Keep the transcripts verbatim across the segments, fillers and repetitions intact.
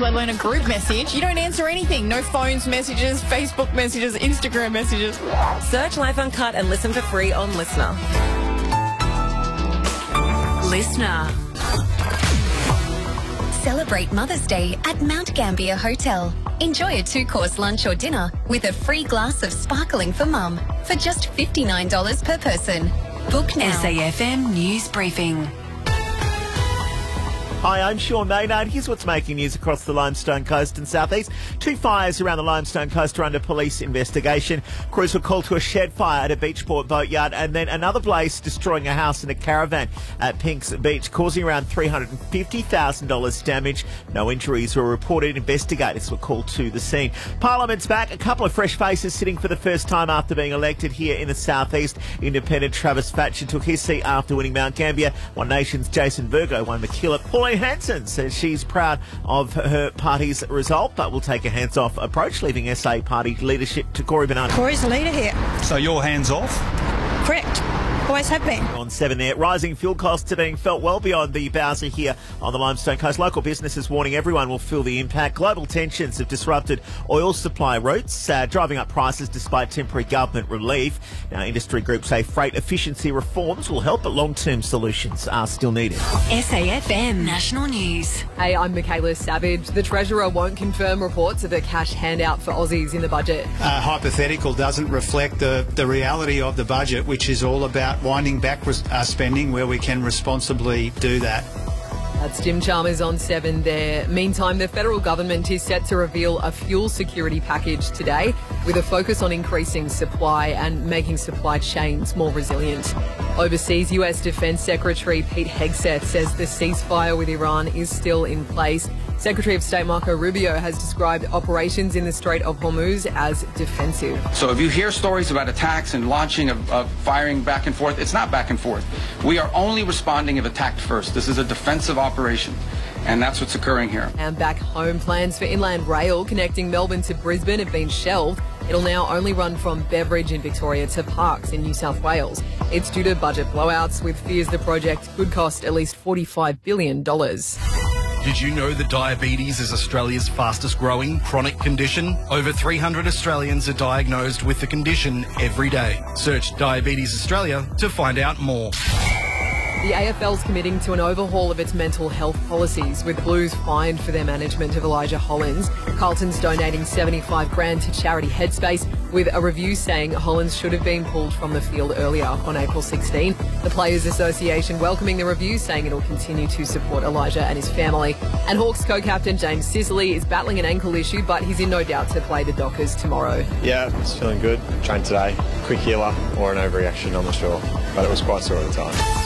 let alone a group message. You don't answer anything. No phones messages, Facebook messages, Instagram messages. Search Life Uncut and listen for free on Listener. Listener. Celebrate Mother's Day at Mount Gambier Hotel. Enjoy a two-course lunch or dinner with a free glass of sparkling for mum for just fifty-nine dollars per person. Book now. S A F M News Briefing. Hi, I'm Sean Maynard. Here's what's making news across the Limestone Coast and southeast. Two fires around the Limestone Coast are under police investigation. Crews were called to a shed fire at a Beachport boatyard, and then another blaze destroying a house and a caravan at Pinks Beach, causing around three hundred fifty thousand dollars damage. No injuries were reported. Investigators were called to the scene. Parliament's back. A couple of fresh faces sitting for the first time after being elected here in the southeast. Independent Travis Thatcher took his seat after winning Mount Gambier. One Nation's Jason Virgo won McKillop. Pauline Hanson says she's proud of her party's result, but will take a hands-off approach, leaving S A party leadership to Corey Bernard. Corey's the leader here. So you're hands-off? Correct. Always have been. On seven there. Rising fuel costs are being felt well beyond the Bowser here on the Limestone Coast. Local businesses warning everyone will feel the impact. Global tensions have disrupted oil supply routes, uh, driving up prices despite temporary government relief. Now, industry groups say freight efficiency reforms will help, but long-term solutions are still needed. S A F M National News. Hey, I'm Michaela Savage. The Treasurer won't confirm reports of a cash handout for Aussies in the budget. Uh, hypothetical doesn't reflect the, the reality of the budget, which is all about winding back uh, spending where we can responsibly do that. That's Jim Chalmers on seven there. Meantime, the federal government is set to reveal a fuel security package today with a focus on increasing supply and making supply chains more resilient. Overseas, U S Defence Secretary Pete Hegseth says the ceasefire with Iran is still in place. Secretary of State Marco Rubio has described operations in the Strait of Hormuz as defensive. So if you hear stories about attacks and launching of, of firing back and forth, it's not back and forth. We are only responding if attacked first. This is a defensive operation, and that's what's occurring here. And back home, plans for Inland Rail connecting Melbourne to Brisbane have been shelved. It'll now only run from Beveridge in Victoria to Parkes in New South Wales. It's due to budget blowouts, with fears the project could cost at least forty-five billion dollars. Did you know that diabetes is Australia's fastest growing chronic condition? Over three hundred Australians are diagnosed with the condition every day. Search Diabetes Australia to find out more. The A F L's committing to an overhaul of its mental health policies, with Blues fined for their management of Elijah Hollins. Carlton's donating seventy-five grand to charity Headspace, with a review saying Hollins should have been pulled from the field earlier on April sixteenth. The Players Association welcoming the review, saying it'll continue to support Elijah and his family. And Hawks co-captain James Sicily is battling an ankle issue, but he's in no doubt to play the Dockers tomorrow. Yeah, it's feeling good. Trained today. Quick healer or an overreaction, I'm not sure. But it was quite sore at the time.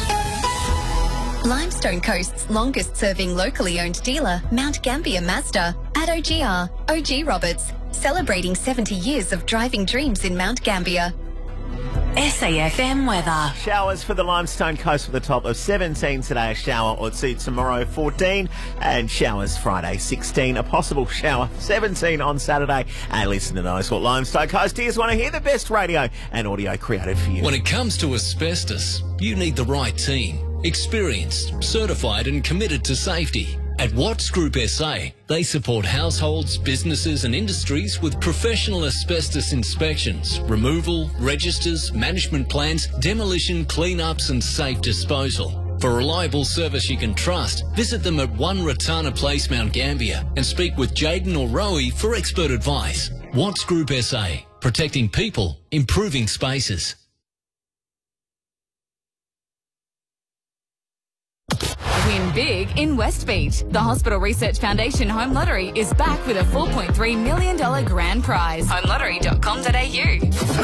Limestone Coast's longest-serving locally owned dealer, Mount Gambier Mazda, at O G R, O G Roberts, celebrating seventy years of driving dreams in Mount Gambier. S A F M weather. Showers for the Limestone Coast with a top of seventeen today, a shower or two tomorrow, fourteen, and showers Friday, sixteen, a possible shower, seventeen on Saturday. And listen to those what Limestone Coasters want to hear, the best radio and audio created for you. When it comes to asbestos, you need the right team. Experienced, certified and committed to safety. At Watts Group S A, they support households, businesses and industries with professional asbestos inspections, removal, registers, management plans, demolition, clean-ups and safe disposal. For reliable service you can trust, visit them at One Ratana Place, Mount Gambier, and speak with Jaden or Rowie for expert advice. Watts Group S A, protecting people, improving spaces. Win big in West Beach. The Hospital Research Foundation Home Lottery is back with a four point three million dollars grand prize. home lottery dot com dot a u.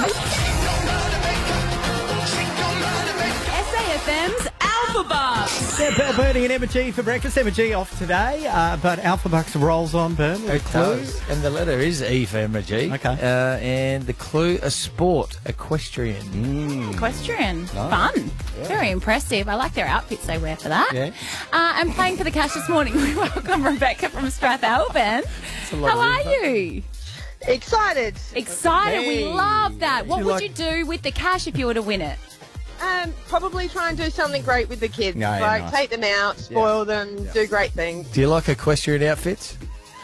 S A F M's Alpha Bucks. Yeah, Bell Birdie and Emma G for breakfast. Emma G off today, uh, but Alpha Bucks rolls on, Bern. It does. And the letter is E for Emma G. Okay. Uh, and the clue, a sport, equestrian. Mm. Equestrian. Nice. Fun. Yeah. Very impressive. I like their outfits they wear for that. Yeah. Uh, and playing for the cash this morning, we welcome Rebecca from Strathalbyn. How are you? Excited. Excited. Hey. We love that. What You would like- you do with the cash if you were to win it? Um, probably try and do something great with the kids. Yeah, yeah, like nice. take them out, spoil them, do great things. Do you like equestrian outfits?